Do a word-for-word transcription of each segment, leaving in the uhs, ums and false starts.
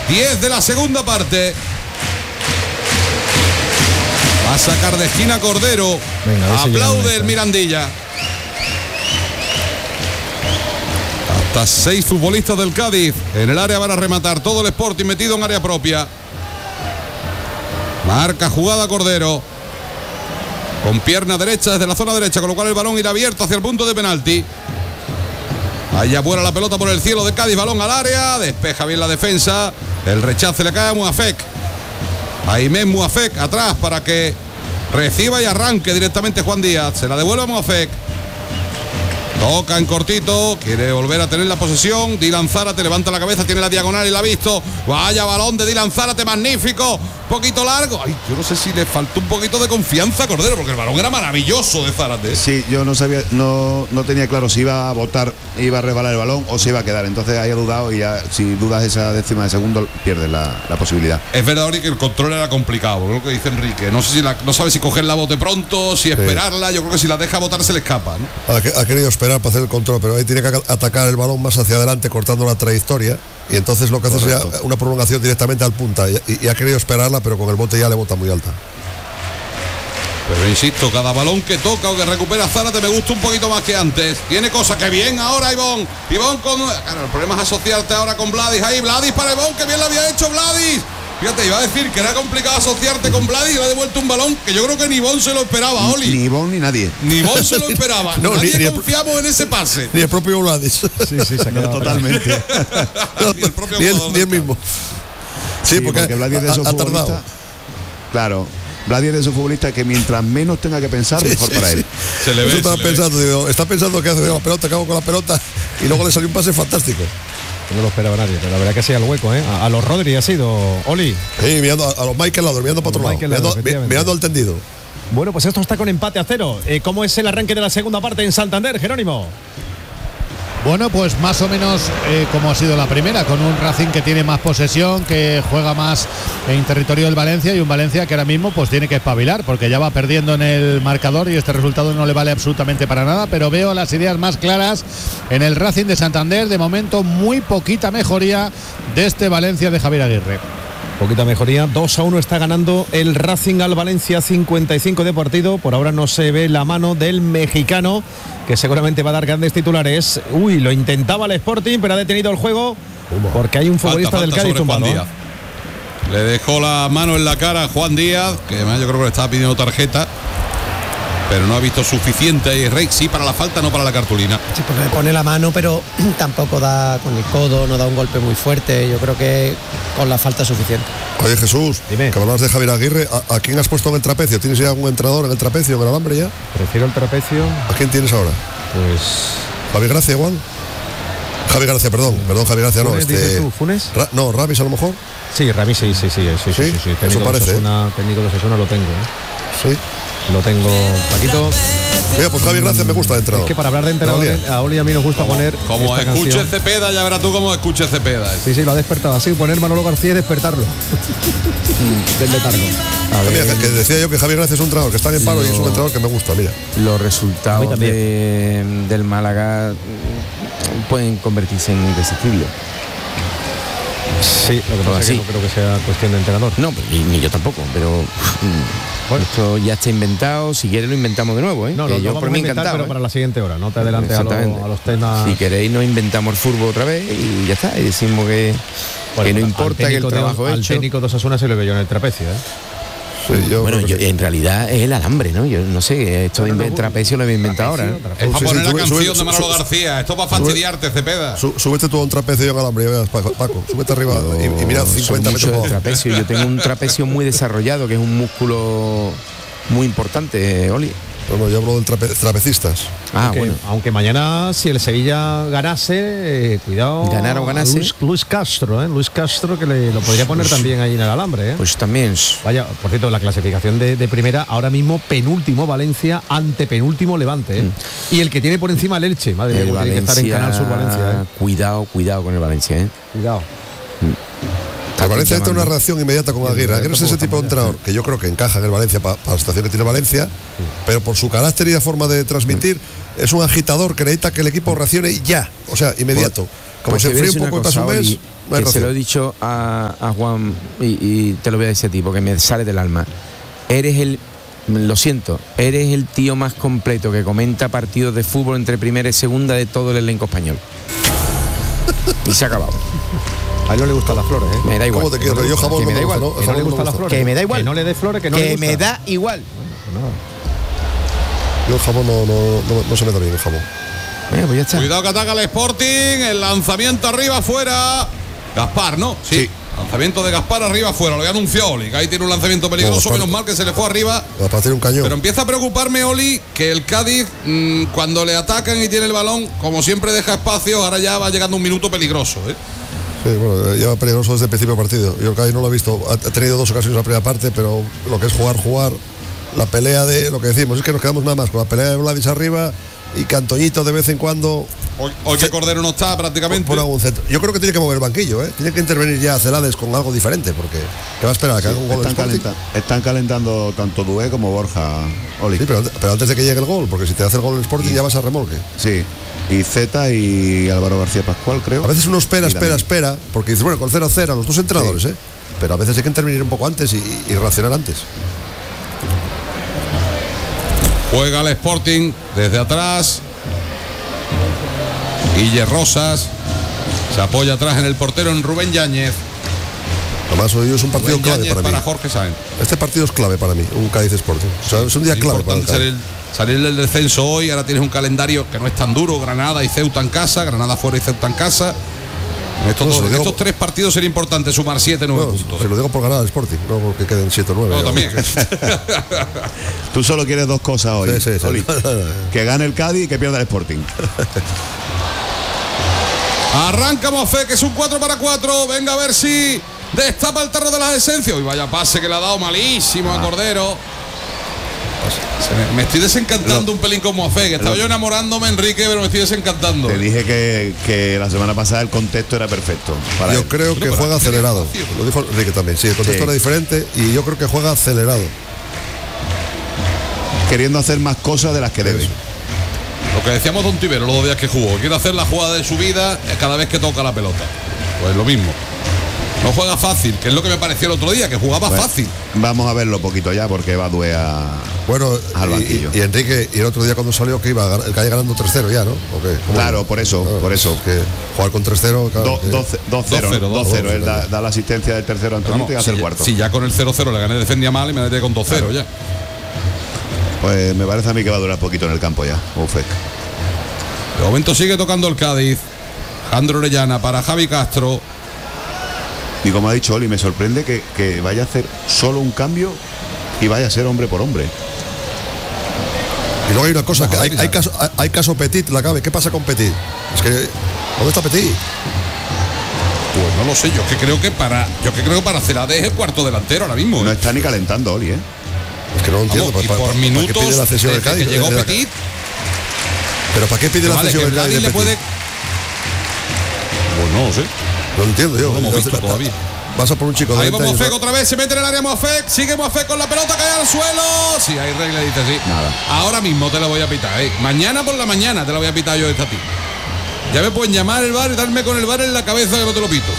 diez de la segunda parte. Va a sacar de esquina Cordero. Venga, aplaude el Mirandilla. Hasta seis futbolistas del Cádiz en el área van a rematar. Todo el Sporting metido en área propia. Marca jugada Cordero. Con pierna derecha desde la zona derecha, con lo cual el balón irá abierto hacia el punto de penalti. Allá vuela la pelota por el cielo de Cádiz. Balón al área. Despeja bien la defensa. El rechace le cae a Muafek. Aimé Muafek atrás para que reciba y arranque directamente Juan Díaz. Se la devuelve a Muafek. Toca en cortito, quiere volver a tener la posesión. Dylan Zárate levanta la cabeza, tiene la diagonal y la ha visto. Vaya balón de Dylan Zárate, magnífico. Poquito largo. Ay, yo no sé si le faltó un poquito de confianza a Cordero, porque el balón era maravilloso de Zárate. Sí, yo no sabía, no, no tenía claro si iba a botar, iba a resbalar el balón o si iba a quedar. Entonces ahí ha dudado y ya, si dudas esa décima de segundo, pierdes la, la posibilidad. Es verdad, que el control era complicado, lo que dice Enrique. No sé si la, no sabe si coger la bote pronto, si esperarla. Sí. Yo creo que si la deja botar se le escapa, ¿no? Ha, ha querido esperar para hacer el control, pero ahí tiene que atacar el balón más hacia adelante, cortando la trayectoria. Y entonces lo que hace es una prolongación directamente al punta. Y, y, y ha querido esperarla, pero con el bote ya le bota muy alta. Pero insisto, cada balón que toca o que recupera Zárate me gusta un poquito más que antes. Tiene cosas que bien ahora Ivón. Ivón con... Claro, el problema es asociarte ahora con Vladis. Ahí, Vladis para Ivón, que bien lo había hecho Vladis. Fíjate, iba a decir que era complicado asociarte con Vladis y le ha devuelto un balón que yo creo que ni Ivón se lo esperaba, Oli. Ni Ivón ni nadie. Ni Ivón se lo esperaba. no, nadie ni, confiamos ni en ese pase. Ni el propio Vladis. Sí, sí, se ha quedado totalmente. no, ni el propio ni, el, ni el mismo. Sí, sí porque, porque Vladis es de esos futbolistas. Claro. Vladis es de esos futbolistas que mientras menos tenga que pensar, sí, mejor sí, para él. Se le ve. Está se pensando, le ve. Digo, está pensando que hace la pelota, acabo con la pelota y luego le salió un pase fantástico. No lo esperaba nadie, pero la verdad que sí al hueco, ¿eh? A, a los Rodri ha sido, Oli. Sí, mirando a, a los Michael Laudrup, mirando para otro lado, mirando, mi, mirando al tendido. Bueno, pues esto está con empate a cero. Eh, ¿Cómo es el arranque de la segunda parte en Santander, Jerónimo? Bueno, pues más o menos eh, como ha sido la primera, con un Racing que tiene más posesión, que juega más en territorio del Valencia, y un Valencia que ahora mismo pues tiene que espabilar, porque ya va perdiendo en el marcador y este resultado no le vale absolutamente para nada, pero veo las ideas más claras en el Racing de Santander. De momento muy poquita mejoría de este Valencia de Javier Aguirre. Poquita mejoría, dos a uno está ganando el Racing al Valencia, cincuenta y cinco de partido. Por ahora no se ve la mano del mexicano, que seguramente va a dar grandes titulares. Uy, lo intentaba el Sporting, pero ha detenido el juego porque hay un futbolista falta, falta del Cádiz tumbado. Le dejó la mano en la cara a Juan Díaz, que además yo creo que le estaba pidiendo tarjeta, pero no ha visto suficiente ahí Rey, sí para la falta, no para la cartulina. Sí, porque le pone la mano, pero tampoco da con el codo, no da un golpe muy fuerte. Yo creo que con la falta es suficiente. Oye, Jesús, dime, que hablas de Javier Aguirre, ¿a, ¿a quién has puesto en el trapecio? ¿Tienes ya algún entrenador en el trapecio, en el alambre ya? Prefiero el trapecio. ¿A quién tienes ahora? Pues... Javier Gracia igual. Javier Gracia, perdón, perdón, Javier Gracia, no. ¿Funes, este, dices tú, ¿Funes? Ra, no, Ramis a lo mejor. Sí, Ramis sí, sí, sí, sí, sí, sí, sí, sí. Eso Técnico parece. De Osasuna, técnico de Osasuna lo tengo, ¿eh? Sí. Lo tengo, Paquito. Mira, pues Javier Gracia me gusta de entrenador. Es que para hablar de entrenador, a Oli y a mí nos gusta como, poner. Como escuche canción. Cepeda, ya verás tú cómo escuche Cepeda. Sí, sí, lo ha despertado así, poner Manolo García y despertarlo. Del letargo. Mira, que decía yo que Javier Gracia es un entrenador que está en paro, lo, y es un entrenador que me gusta, mira. Los resultados de, del Málaga pueden convertirse en irresistibles. Sí, lo que pasa es que no creo que sea cuestión de entrenador. No, ni, ni yo tampoco, pero bueno, esto ya está inventado. Si quieres lo inventamos de nuevo, ¿eh? No, que no, yo no por mí inventar, encantado. Pero ¿eh? para la siguiente hora, no te adelantes a, lo, a los temas. Si queréis nos inventamos el fútbol otra vez y ya está. Y decimos que, bueno, que no importa que el trabajo de, hecho. Al técnico de Osasuna se lo veo yo en el trapecio, ¿eh? Sí, yo bueno, yo, sí. en realidad es el alambre, ¿no? Yo no sé, esto de no, trapecio lo he inventado ahora. ¿eh? Es para poner sí, sí, la canción sube, de Manolo sube, García. Esto para fastidiarte, Cepeda. Sú, súbete tú a un trapecio y un alambre, veas, Paco, Paco. Súbete arriba y, y mira cincuenta metros por trapecio. Yo tengo un trapecio muy desarrollado, que es un músculo muy importante, Oli. No, no, yo hablo del trape, trapecistas. Ah, aunque, bueno. Aunque mañana, si el Sevilla ganase, eh, cuidado. Ganar o ganase. Luis, Luis Castro, ¿eh? Luis Castro, que le, lo podría poner pues, también ahí en el alambre, ¿eh? Pues también. Vaya, por cierto, la clasificación de, de primera, ahora mismo penúltimo Valencia, antepenúltimo Levante, ¿eh? Mm. Y el que tiene por encima el Elche, madre mía, tiene que estar en Canal Sur Valencia, ¿eh? Cuidado, cuidado con el Valencia, ¿eh? Cuidado. Mm. El Valencia está en una reacción inmediata con Aguirre. Aguirre es ese tipo de entrenador que yo creo que encaja en el Valencia para, para la situación que tiene Valencia, sí. Pero por su carácter y la forma de transmitir, sí. Es un agitador que necesita que el equipo reaccione ya, o sea, inmediato. Como pues se enfríe un poco y pasa un mes, No hay que se ración. lo he dicho a, a Juan y, y te lo voy a decir a ti porque me sale del alma. Eres el, lo siento, eres el tío más completo que comenta partidos de fútbol entre primera y segunda de todo el elenco español. Y se ha acabado. A él no le gustan las flores, ¿eh? Me da igual. ¿Cómo te quieres? Yo jamón Que me no da me gusta, igual. ¿no? Que no Jamón le no gustan las gusta. flores. Que me da igual. Que no le dé flores, que no le Que gusta. me da igual. Yo el jamón no, no, no, no se me da bien el jamón. Bueno, pues ya está. Cuidado que ataca el Sporting. El lanzamiento arriba afuera. Gaspar, ¿no? Sí. Sí. Lanzamiento de Gaspar arriba afuera. Lo había anunciado Oli. Que ahí tiene un lanzamiento peligroso. No, Gaspar- Menos mal que se le fue arriba. Para partir un cañón. Pero empieza a preocuparme, Oli, que el Cádiz, mmm, cuando le atacan y tiene el balón, como siempre deja espacio, ahora ya va llegando un minuto peligroso, ¿eh? Sí, bueno, lleva peligroso desde el principio del partido. Yo el Cádiz no lo he visto. Ha ha tenido dos ocasiones en la primera parte, pero lo que es jugar, jugar, la pelea de lo que decimos, es que nos quedamos nada más con la pelea de Vladis arriba y Cantoñito de vez en cuando. Hoy, hoy que Cordero no está prácticamente. Por algún centro. Yo creo que tiene que mover el banquillo, ¿eh? Tiene que intervenir ya Celades con algo diferente, porque ¿qué va a esperar? ¿A que haga un gol el Están, Sporting? calenta- están calentando tanto Dué como Borja, Oli. Sí, pero, antes- pero antes de que llegue el gol, porque si te hace el gol el Sporting ya vas a remolque. Sí. Y Zeta y Álvaro García Pascual, creo. A veces uno espera, Y espera, también- espera, porque dice, bueno, con cero cero, los dos entrenadores, ¿eh? Pero a veces hay que intervenir un poco antes y, y reaccionar antes. Juega el Sporting desde atrás. Guille Rosas se apoya atrás en el portero en Rubén Yáñez. Además, hoy es un partido Rubén clave Yáñez para mí. para Jorge Sáenz. Este partido es clave para mí, un Cádiz Sporting. O sea, es un día Es clave para el importante Cádiz. salir, salir del descenso hoy. Ahora tienes un calendario que no es tan duro. Granada y Ceuta en casa, Granada fuera y Ceuta en casa. En estos, No, dos- se lo en digo- estos tres partidos sería importante sumar siete, nueve No, puntos. se lo digo por ganar al Sporting, no porque queden siete o nueve. No, también. Tú solo quieres dos cosas hoy, Sí, sí, sí. Oli. Que gane el Cádiz y que pierda el Sporting. Arranca Mofé, que es un cuatro para cuatro. Venga a ver si destapa el tarro de las esencias. Uy, vaya pase que le ha dado malísimo a Cordero. Se me, me estoy desencantando un pelín con Mofé, que estaba yo enamorándome, Enrique, pero me estoy desencantando. Te dije que, que la semana pasada el contexto era perfecto. Para Yo él. creo que pero juega tiene acelerado. espacio. Lo dijo Enrique también. Sí, el contexto Sí. era diferente y yo creo que juega acelerado. Queriendo hacer más cosas de las que debe. Lo que decíamos Don Tibero los dos días que jugó, quiere hacer la jugada de su vida cada vez que toca la pelota. Pues lo mismo. No juega fácil, que es lo que me pareció el otro día, que jugaba Bueno, fácil. Vamos a verlo poquito ya porque va Dué a. Bueno, Al y, banquillo. y- y Enrique, y el otro día cuando salió que iba a gan- el Cádiz ganando tres cero ya, ¿no? ¿O qué? ¿Cómo? Claro, por eso, Claro, por eso. es que jugar con tres cero, claro. Do- que- doce- dos cero, dos cero, dos cero. dos Él da, da la asistencia del tercero a Antonio Vamos, y hace si, el ya- cuarto. si ya con el cero cero le gané, defendía mal y me metí con dos cero ya. Pues me parece a mí que va a durar poquito en el campo ya. Ufec. De momento sigue tocando el Cádiz. Jandro Orellana para Javi Castro. Y como ha dicho Oli, me sorprende que, que vaya a hacer solo un cambio y vaya a ser hombre por hombre. Y luego hay una cosa, Vamos que a hay, ver, hay ya. caso, hay, hay caso Petit, la cabe. ¿Qué pasa con Petit? Es que, ¿dónde está Petit? Pues no lo sé, yo que creo que para. Yo que creo que para Celades es el cuarto delantero ahora mismo. No ¿eh? está ni calentando Oli, ¿eh? Es que no lo entiendo. Vamos, y ¿para- por para- para qué minutos pide la cesión del desde Cádiz? que llegó De la- Petit. ¿Pero para qué pide la Vale, cesión que del Cádiz Vladi de le Petit? puede. Pues no lo sé. No lo entiendo yo. No lo hemos visto Entonces, todavía. Vas a por un chico de Ahí veinte va años, Mofek ¿no? otra vez, se mete en el área Mofek, sigue Mofek con la pelota, cae al suelo. Sí, hay regla, dice sí. Nada. Ahora mismo te la voy a pitar, ¿eh? Mañana por la mañana te la voy a pitar yo esta a ti. Ya me pueden llamar el bar y darme con el bar en la cabeza que no te lo pito.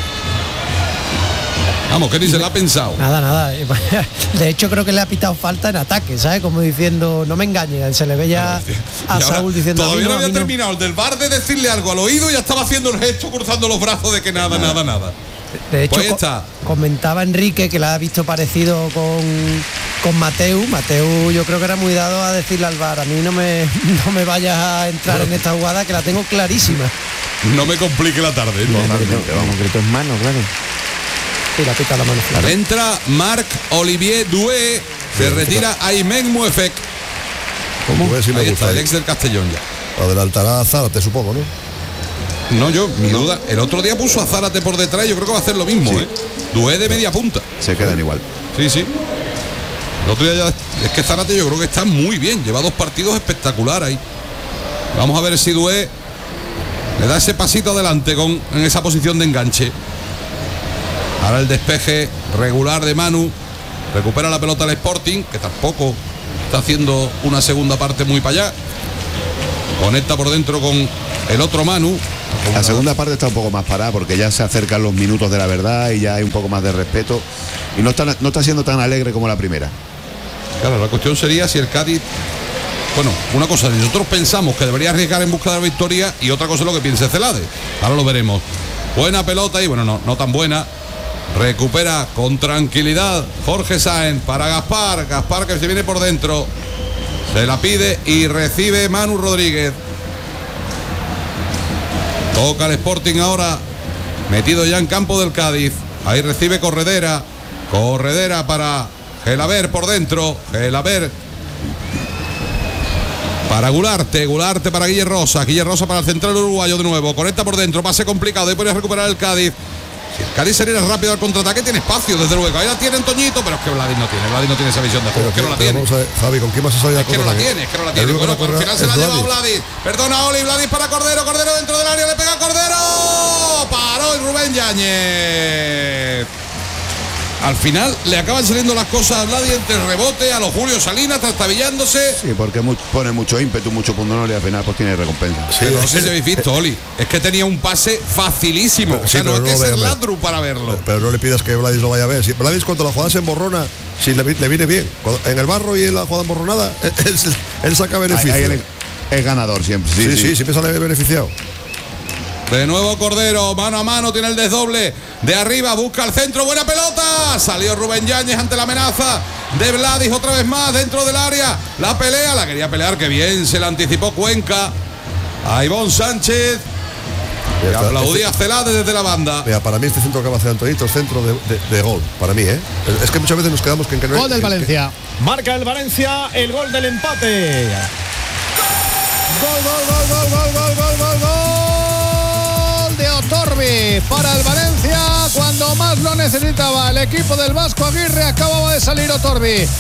Vamos, que ni se la ha pensado. Nada, nada. De hecho, creo que le ha pitado falta en ataque, ¿sabes? Como diciendo, no me engañes. Se le ve ya a Y ahora, Saúl diciendo, a mí todavía no a había mí no. terminado el del bar de decirle algo al oído y ya estaba haciendo el gesto cruzando los brazos de que nada, nada, nada. De hecho, Pues co- está. comentaba Enrique que la ha visto parecido con, con Mateu. Mateu yo creo que era muy dado a decirle al VAR, a mí no me, no me vayas a entrar en esta jugada que la tengo clarísima. No me complique la tarde. ¿no? Totalmente, vamos. Concreto en mano, claro. Y la pita la mano. Claro. Entra Marc Olivier Doué, se retira Aymen Muefek. ¿Cómo? A ver si me Ahí gusta. está, el ahí. ex del Castellón ya. Adelantará a Zárate, supongo, ¿no? No, yo, mi duda. El otro día puso a Zárate por detrás, yo creo que va a hacer lo mismo, Sí. ¿eh? Doué de media punta. Se quedan igual. Sí, sí. El otro día ya. Es que Zárate yo creo que está muy bien. Lleva dos partidos espectaculares ahí. Vamos a ver si Doué le da ese pasito adelante con, en esa posición de enganche. Ahora el despeje regular de Manu. Recupera la pelota al Sporting, que tampoco está haciendo una segunda parte muy para allá. Conecta por dentro con el otro Manu. La segunda parte está un poco más parada porque ya se acercan los minutos de la verdad y ya hay un poco más de respeto y no está, no está siendo tan alegre como la primera. Claro, la cuestión sería si el Cádiz, bueno, una cosa, nosotros pensamos que debería arriesgar en busca de la victoria y otra cosa es lo que piense Celades. Ahora lo veremos. Buena pelota y bueno, no, no tan buena. Recupera con tranquilidad Jorge Sáenz para Gaspar. Gaspar que se viene por dentro. Se la pide y recibe Manu Rodríguez. Toca el Sporting ahora. Metido ya en campo del Cádiz. Ahí recibe Corredera. Corredera para Gelaber por dentro. Gelaber para Gularte. Gularte para Guille Rosa. Guille Rosa para el central uruguayo de nuevo. Conecta por dentro. Pase complicado. Ahí puede recuperar el Cádiz. Si el Cádiz se viene rápido al contraataque, tiene espacio, desde luego. Ahí la tienen Toñito, pero es que Vladis no tiene. Vladis no tiene esa visión de juego. Es que no la tiene. Vamos a ver, Javi, ¿con quién más se sale Es que no la tiene, es que no la tiene. Bueno, al final se la ha llevado Vladis. Perdona, Oli, Vladis para Cordero. Cordero dentro del área, le pega a Cordero. Paró el Rubén Yáñez. Al final le acaban saliendo las cosas a Vladis entre rebote, a los Julio Salinas trastabillándose. Sí, porque mu- pone mucho ímpetu, mucho pundonor y al final pues tiene recompensa. Sí, no sé si habéis visto, Oli. Es que tenía un pase facilísimo. Pero, o sea, sí, no pero hay no que lo ser vea, ladru para verlo. Pero, pero no le pidas que Vladis lo vaya a ver. Si Vladis cuando la jugada se emborrona, si le, vi- le viene bien. Cuando- en el barro y en la jugada emborronada, él, él saca beneficio. Ahí, ahí él es, es ganador siempre. Sí, sí, sí, sí, siempre sale beneficiado. De nuevo Cordero, mano a mano, tiene el desdoble de arriba, busca el centro, buena pelota. Salió Rubén Yáñez ante la amenaza de Vladis otra vez más dentro del área. La pelea, la quería pelear, que bien se la anticipó Cuenca a Ivón Sánchez. Y aplaudía a Celades desde la banda. Mira, para mí este centro que va a hacer Antonito es centro de, de, de gol, para mí, ¿eh? Es que muchas veces nos quedamos que en que no hay- Gol del que- Valencia. Marca el Valencia el gol del empate. Gol, gol, gol, gol, gol, gol, gol, gol, gol de Otorbi para el Valencia cuando más lo necesitaba. El equipo del Vasco Aguirre acababa de salir Otorbi.